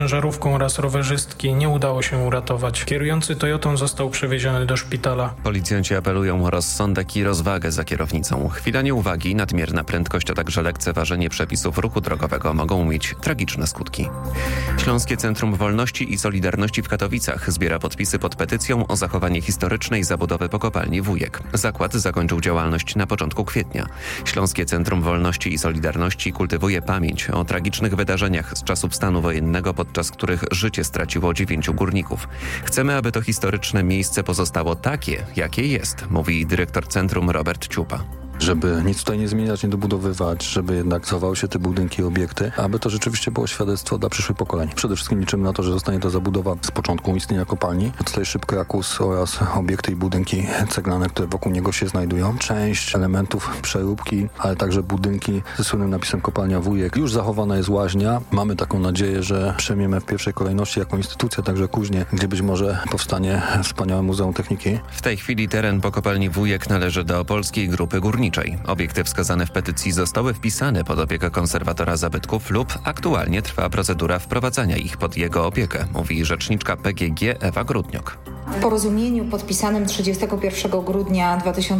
Ciężarówką oraz rowerzystki nie udało się uratować. Kierujący Toyotą został przewieziony do szpitala. Policjanci apelują o rozsądek i rozwagę za kierownicą. Chwila nieuwagi, nadmierna prędkość, a także lekceważenie przepisów ruchu drogowego mogą mieć tragiczne skutki. Śląskie Centrum Wolności i Solidarności w Katowicach zbiera podpisy pod petycją o zachowanie historycznej zabudowy po kopalni Wujek. Zakład zakończył działalność na początku kwietnia. Śląskie Centrum Wolności i Solidarności kultywuje pamięć o tragicznych wydarzeniach z czasów stanu wojennego, podczas których życie straciło 9 górników. Chcemy, aby to historyczne miejsce pozostało takie, jakie jest, mówi dyrektor centrum Robert Ciupa. Żeby nic tutaj nie zmieniać, nie dobudowywać, żeby jednak zachowały się te budynki i obiekty, aby to rzeczywiście było świadectwo dla przyszłych pokoleń. Przede wszystkim liczymy na to, że zostanie to zabudowa z początku istnienia kopalni. Tutaj szybko Jakus oraz obiekty i budynki ceglane, które wokół niego się znajdują. Część elementów przeróbki, ale także budynki ze słynnym napisem Kopalnia Wujek. Już zachowana jest łaźnia. Mamy taką nadzieję, że przejmiemy w pierwszej kolejności jako instytucja, także Kuźnie, gdzie być może powstanie wspaniałe Muzeum Techniki. W tej chwili teren po kopalni Wujek należy do Polskiej Grupy Górniczej. Obiekty wskazane w petycji zostały wpisane pod opiekę konserwatora zabytków lub aktualnie trwa procedura wprowadzania ich pod jego opiekę, mówi rzeczniczka PGG Ewa Grudniok. W porozumieniu podpisanym 31 grudnia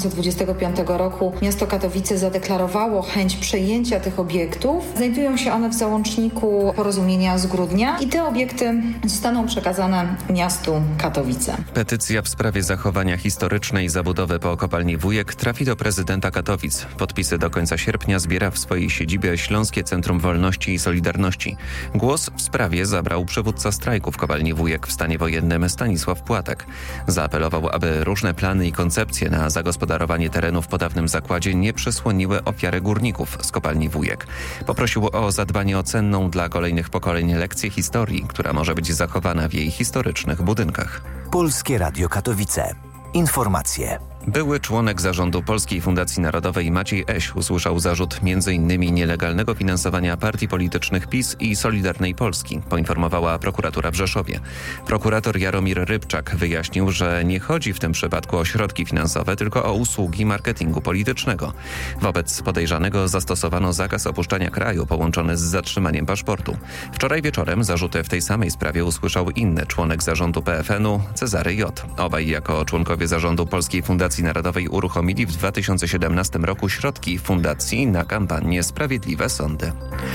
2025 roku miasto Katowice zadeklarowało chęć przejęcia tych obiektów. Znajdują się one w załączniku porozumienia z grudnia i te obiekty zostaną przekazane miastu Katowice. Petycja w sprawie zachowania historycznej zabudowy po kopalni Wujek trafi do prezydenta Katowic. Podpisy do końca sierpnia zbiera w swojej siedzibie Śląskie Centrum Wolności i Solidarności. Głos w sprawie zabrał przywódca strajku w kopalni Wujek w stanie wojennym Stanisław Płatek. Zaapelował, aby różne plany i koncepcje na zagospodarowanie terenów po dawnym zakładzie nie przesłoniły ofiary górników z kopalni Wujek. Poprosił o zadbanie o cenną dla kolejnych pokoleń lekcję historii, która może być zachowana w jej historycznych budynkach. Polskie Radio Katowice. Informacje. Były członek zarządu Polskiej Fundacji Narodowej Maciej Eś usłyszał zarzut m.in. nielegalnego finansowania partii politycznych PiS i Solidarnej Polski, poinformowała prokuratura w Rzeszowie. Prokurator Jaromir Rybczak wyjaśnił, że nie chodzi w tym przypadku o środki finansowe, tylko o usługi marketingu politycznego. Wobec podejrzanego zastosowano zakaz opuszczania kraju połączony z zatrzymaniem paszportu. Wczoraj wieczorem zarzuty w tej samej sprawie usłyszał inny członek zarządu PFN-u, Cezary J. Obaj jako członkowie zarządu Polskiej Fundacji Narodowej uruchomili w 2017 roku środki fundacji na kampanię Sprawiedliwe Sądy.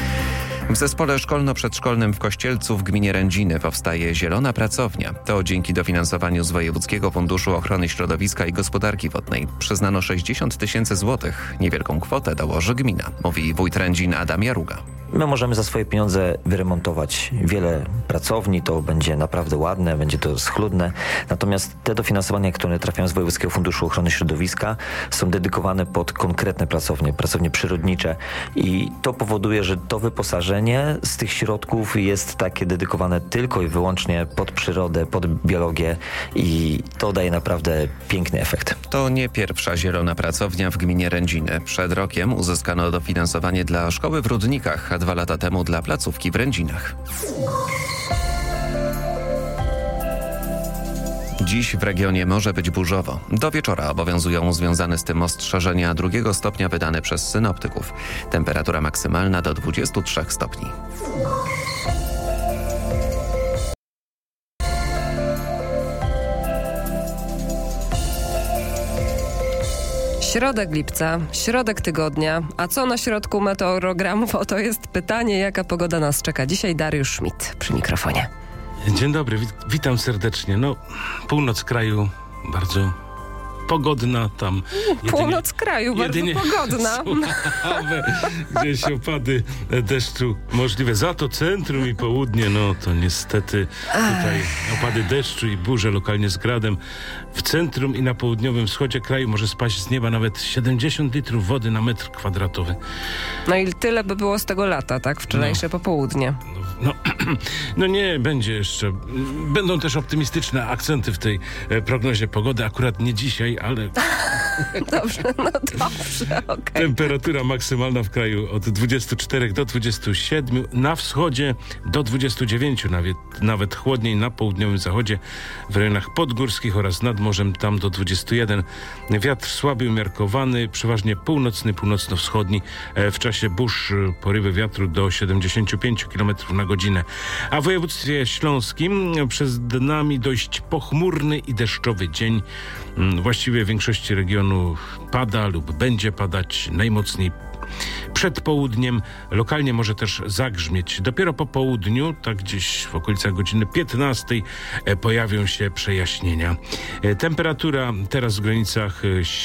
W zespole szkolno-przedszkolnym w Kościelcu w gminie Rędziny powstaje Zielona Pracownia. To dzięki dofinansowaniu z Wojewódzkiego Funduszu Ochrony Środowiska i Gospodarki Wodnej przyznano 60 000 złotych. Niewielką kwotę dołoży gmina, mówi wójt Rędzin Adam Jaruga. My możemy za swoje pieniądze wyremontować wiele pracowni, to będzie naprawdę ładne, będzie to schludne. Natomiast te dofinansowania, które trafiają z Wojewódzkiego Funduszu Ochrony Środowiska, są dedykowane pod konkretne pracownie przyrodnicze i to powoduje, że to wyposażenie z tych środków jest takie dedykowane tylko i wyłącznie pod przyrodę, pod biologię i to daje naprawdę piękny efekt. To nie pierwsza zielona pracownia w gminie Rędziny. Przed rokiem uzyskano dofinansowanie dla szkoły w Rudnikach, a 2 lata temu dla placówki w Rędzinach. Dziś w regionie może być burzowo. Do wieczora obowiązują związane z tym ostrzeżenia 2 stopnia wydane przez synoptyków. Temperatura maksymalna do 23 stopni. Środek lipca, środek tygodnia. A co na środku meteorogramów? Oto jest pytanie, jaka pogoda nas czeka dzisiaj. Dariusz Schmidt przy mikrofonie. Dzień dobry, witam serdecznie. Północ kraju bardzo pogodna tam. Północ kraju, bardzo pogodna. Gdzieś opady deszczu możliwe. Za to centrum i południe, to niestety tutaj opady deszczu i burze lokalnie z gradem. W centrum i na południowym wschodzie kraju może spaść z nieba nawet 70 litrów wody na metr kwadratowy. I tyle by było z tego lata, tak? Wczorajsze popołudnie. Nie, będzie jeszcze. Będą też optymistyczne akcenty w tej prognozie pogody. Akurat nie dzisiaj, ale Dobrze, okej. Temperatura maksymalna w kraju od 24 do 27, na wschodzie do 29, nawet chłodniej na południowym zachodzie, w rejonach podgórskich oraz nad morzem tam do 21. Wiatr słaby, umiarkowany, przeważnie północny, północno-wschodni. W czasie burz porywy wiatru do 75 km na godzinę. A w województwie śląskim przed nami dość pochmurny i deszczowy dzień. Właściwie w większości regionu pada lub będzie padać, najmocniej przed południem, lokalnie może też zagrzmieć. Dopiero po południu, tak gdzieś w okolicach godziny 15 pojawią się przejaśnienia. Temperatura teraz w granicach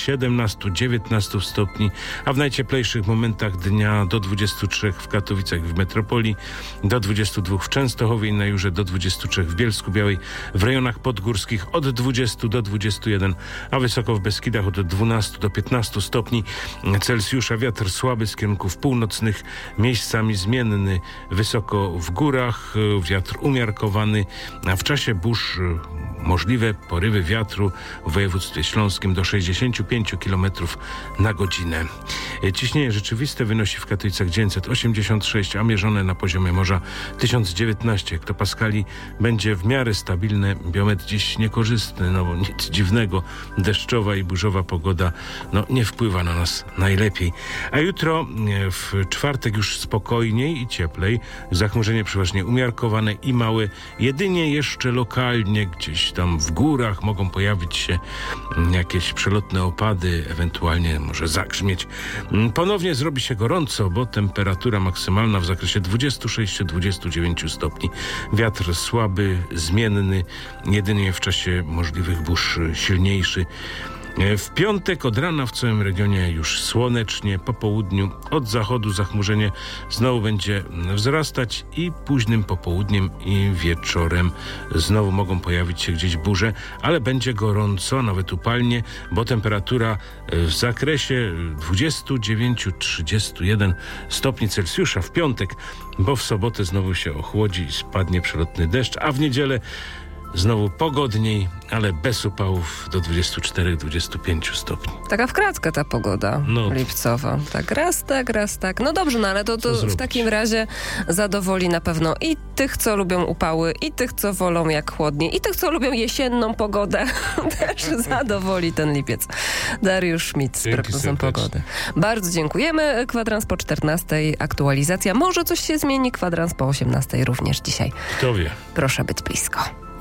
17-19 stopni, a w najcieplejszych momentach dnia do 23 w Katowicach, w metropolii, do 22 w Częstochowie i na Jurze, do 23 w Bielsku-Białej, w rejonach podgórskich od 20 do 21, a wysoko w Beskidach od 12 do 15 stopni Celsjusza. Wiatr słaby z kierunków północnych, miejscami zmienny, wysoko w górach, wiatr umiarkowany, a w czasie burz możliwe porywy wiatru w województwie śląskim do 65 km na godzinę. Ciśnienie rzeczywiste wynosi w Katowicach 986, a mierzone na poziomie morza 1019 hektopaskali. Będzie w miarę stabilne. Biometr dziś niekorzystny, no bo nic dziwnego. Deszczowa i burzowa pogoda nie wpływa na nas najlepiej. A jutro w czwartek już spokojniej i cieplej. Zachmurzenie przeważnie umiarkowane i małe. Jedynie jeszcze lokalnie gdzieś tam w górach mogą pojawić się jakieś przelotne opady, ewentualnie może zagrzmieć. Ponownie zrobi się gorąco, bo temperatura maksymalna w zakresie 26-29 stopni. Wiatr słaby, zmienny, jedynie w czasie możliwych burz silniejszy. W piątek od rana w całym regionie już słonecznie, po południu od zachodu zachmurzenie znowu będzie wzrastać i późnym popołudniem i wieczorem znowu mogą pojawić się gdzieś burze, ale będzie gorąco, nawet upalnie, bo temperatura w zakresie 29-31 stopni Celsjusza w piątek, bo w sobotę znowu się ochłodzi i spadnie przelotny deszcz, a w niedzielę znowu pogodniej, ale bez upałów do 24-25 stopni. Taka wkradka ta pogoda lipcowa. Tak, raz tak. No dobrze, ale to w takim razie zadowoli na pewno i tych, co lubią upały, i tych, co wolą jak chłodniej, i tych, co lubią jesienną pogodę. Też zadowoli ten lipiec. Dariusz Schmidt z prognozą pogody. Bardzo dziękujemy. Kwadrans po 14. Aktualizacja. Może coś się zmieni. Kwadrans po 18. również dzisiaj. Kto wie? Proszę być blisko.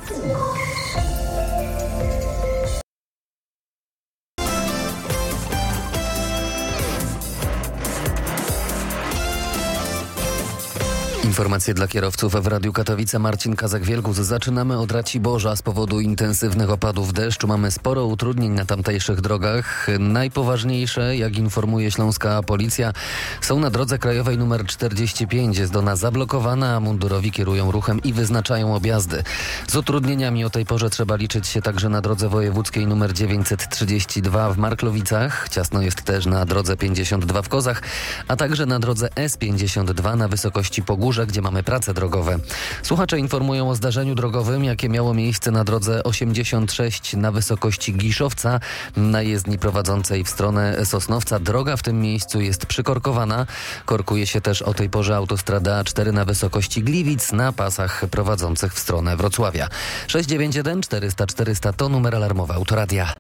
Informacje dla kierowców w Radiu Katowice. Marcin Kazak-Wielgus. Zaczynamy od Raciborza. Z powodu intensywnych opadów deszczu mamy sporo utrudnień na tamtejszych drogach. Najpoważniejsze, jak informuje śląska policja, są na drodze krajowej nr 45. Jest ona zablokowana, a mundurowi kierują ruchem i wyznaczają objazdy. Z utrudnieniami o tej porze trzeba liczyć się także na drodze wojewódzkiej nr 932 w Marklowicach. Ciasno jest też na drodze 52 w Kozach, a także na drodze S52 na wysokości Pogórze, gdzie mamy prace drogowe. Słuchacze informują o zdarzeniu drogowym, jakie miało miejsce na drodze 86 na wysokości Giszowca, na jezdni prowadzącej w stronę Sosnowca. Droga w tym miejscu jest przykorkowana. Korkuje się też o tej porze autostrada A4 na wysokości Gliwic na pasach prowadzących w stronę Wrocławia. 691 400 400 to numer alarmowy Autoradia.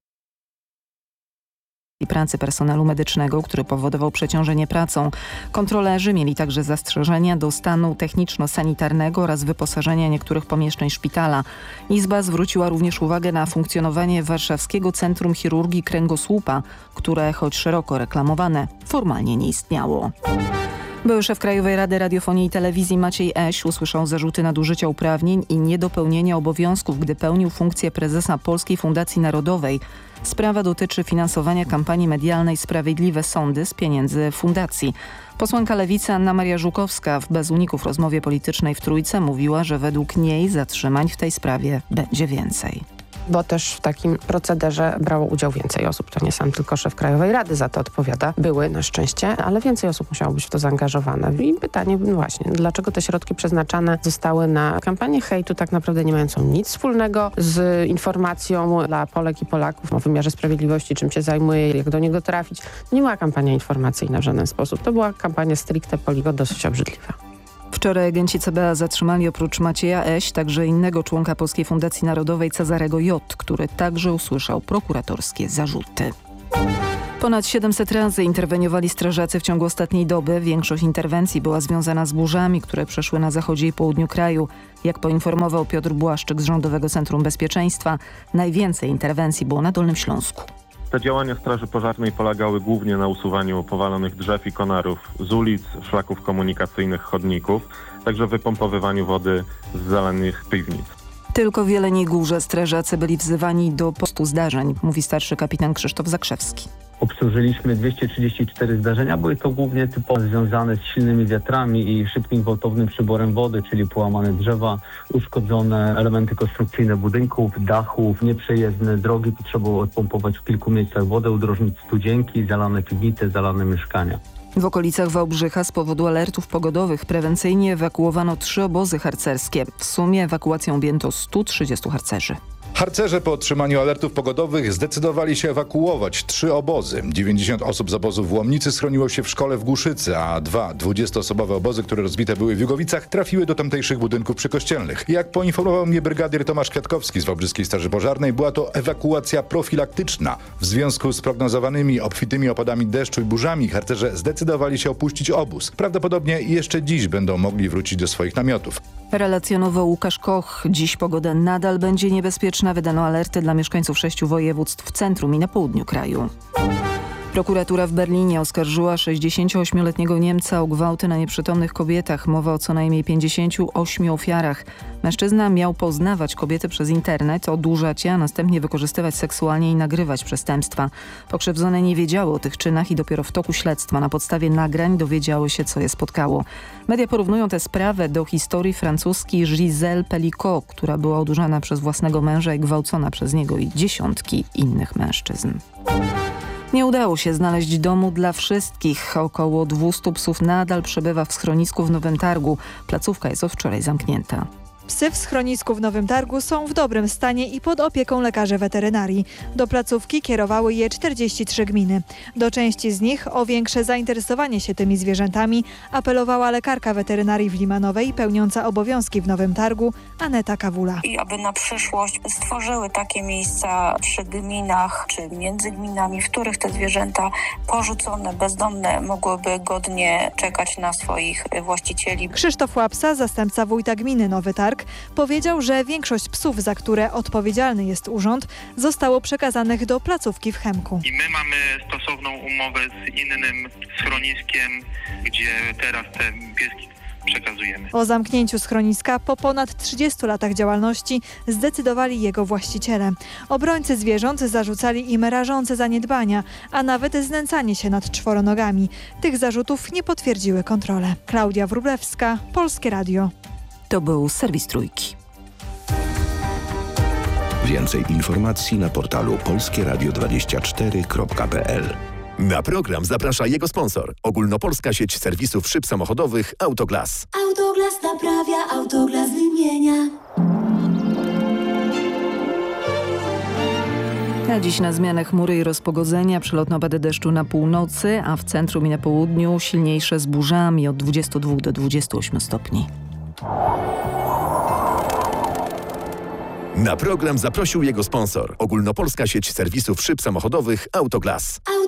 I pracy personelu medycznego, który powodował przeciążenie pracą. Kontrolerzy mieli także zastrzeżenia do stanu techniczno-sanitarnego oraz wyposażenia niektórych pomieszczeń szpitala. Izba zwróciła również uwagę na funkcjonowanie Warszawskiego Centrum Chirurgii Kręgosłupa, które, choć szeroko reklamowane, formalnie nie istniało. Były szef Krajowej Rady Radiofonii i Telewizji Maciej Eś usłyszał zarzuty nadużycia uprawnień i niedopełnienia obowiązków, gdy pełnił funkcję prezesa Polskiej Fundacji Narodowej. Sprawa dotyczy finansowania kampanii medialnej Sprawiedliwe Sądy z pieniędzy fundacji. Posłanka Lewicy Anna Maria Żukowska w Bez Uników rozmowie politycznej w Trójce mówiła, że według niej zatrzymań w tej sprawie będzie więcej. bo też w takim procederze brało udział więcej osób. To nie sam tylko szef Krajowej Rady za to odpowiada. Były na szczęście, ale więcej osób musiało być w to zaangażowane. I pytanie właśnie, dlaczego te środki przeznaczane zostały na kampanię hejtu, tak naprawdę nie mającą nic wspólnego z informacją dla Polek i Polaków o wymiarze sprawiedliwości, czym się zajmuje, jak do niego trafić. Nie była kampania informacyjna w żaden sposób. To była kampania stricte poligo, dosyć obrzydliwa. Wczoraj agenci CBA zatrzymali oprócz Macieja Eś także innego członka Polskiej Fundacji Narodowej Cezarego J., który także usłyszał prokuratorskie zarzuty. Ponad 700 razy interweniowali strażacy w ciągu ostatniej doby. Większość interwencji była związana z burzami, które przeszły na zachodzie i południu kraju. Jak poinformował Piotr Błaszczyk z Rządowego Centrum Bezpieczeństwa, najwięcej interwencji było na Dolnym Śląsku. Te działania Straży Pożarnej polegały głównie na usuwaniu powalonych drzew i konarów z ulic, szlaków komunikacyjnych, chodników, także wypompowywaniu wody z zalanych piwnic. Tylko w Jeleniej Górze strażacy byli wzywani do postu zdarzeń, mówi starszy kapitan Krzysztof Zakrzewski. Obsłużyliśmy 234 zdarzenia. Były to głównie typowo związane z silnymi wiatrami i szybkim, gwałtownym przyborem wody, czyli połamane drzewa, uszkodzone elementy konstrukcyjne budynków, dachów, nieprzejezdne drogi. Trzeba było odpompować w kilku miejscach wodę, udrożnić studzienki, zalane piwnice, zalane mieszkania. W okolicach Wałbrzycha z powodu alertów pogodowych prewencyjnie ewakuowano 3 obozy harcerskie. W sumie ewakuacją objęto 130 harcerzy. Harcerze po otrzymaniu alertów pogodowych zdecydowali się ewakuować 3 obozy. 90 osób z obozu w Łomnicy schroniło się w szkole w Głuszycy, a 2 20-osobowe obozy, które rozbite były w Jugowicach, trafiły do tamtejszych budynków przykościelnych. Jak poinformował mnie brygadier Tomasz Kwiatkowski z Wałbrzyskiej Straży Pożarnej, była to ewakuacja profilaktyczna. W związku z prognozowanymi obfitymi opadami deszczu i burzami harcerze zdecydowali się opuścić obóz. Prawdopodobnie jeszcze dziś będą mogli wrócić do swoich namiotów. Relacjonował Łukasz Koch. Dziś pogoda nadal będzie niebezpieczna. Wydano alerty dla mieszkańców 6 województw w centrum i na południu kraju. Prokuratura w Berlinie oskarżyła 68-letniego Niemca o gwałty na nieprzytomnych kobietach. Mowa o co najmniej 58 ofiarach. Mężczyzna miał poznawać kobiety przez internet, odurzać je, a następnie wykorzystywać seksualnie i nagrywać przestępstwa. Pokrzywdzone nie wiedziały o tych czynach i dopiero w toku śledztwa na podstawie nagrań dowiedziały się, co je spotkało. Media porównują tę sprawę do historii francuskiej Gisèle Pelicot, która była odurzana przez własnego męża i gwałcona przez niego i dziesiątki innych mężczyzn. Nie udało się znaleźć domu dla wszystkich. Około 200 psów nadal przebywa w schronisku w Nowym Targu. Placówka jest od wczoraj zamknięta. Psy w schronisku w Nowym Targu są w dobrym stanie i pod opieką lekarzy weterynarii. Do placówki kierowały je 43 gminy. Do części z nich o większe zainteresowanie się tymi zwierzętami apelowała lekarka weterynarii w Limanowej pełniąca obowiązki w Nowym Targu Aneta Kawula. I aby na przyszłość stworzyły takie miejsca przy gminach czy między gminami, w których te zwierzęta porzucone, bezdomne mogłyby godnie czekać na swoich właścicieli. Krzysztof Łapsa, zastępca wójta gminy Nowy Targ, powiedział, że większość psów, za które odpowiedzialny jest urząd, zostało przekazanych do placówki w Chemku. I my mamy stosowną umowę z innym schroniskiem, gdzie teraz te pieski przekazujemy. O zamknięciu schroniska po ponad 30 latach działalności zdecydowali jego właściciele. Obrońcy zwierząt zarzucali im rażące zaniedbania, a nawet znęcanie się nad czworonogami. Tych zarzutów nie potwierdziły kontrole. Klaudia Wróblewska, Polskie Radio. To był serwis Trójki. Więcej informacji na portalu polskieradio24.pl. Na program zaprasza jego sponsor. Ogólnopolska sieć serwisów szyb samochodowych Autoglas. Autoglas naprawia, Autoglas wymienia. A dziś na zmianę chmury i rozpogodzenia, przelotne opady deszczu na północy, a w centrum i na południu silniejsze z burzami od 22 do 28 stopni. Na program zaprosił jego sponsor. Ogólnopolska sieć serwisów szyb samochodowych Autoglas.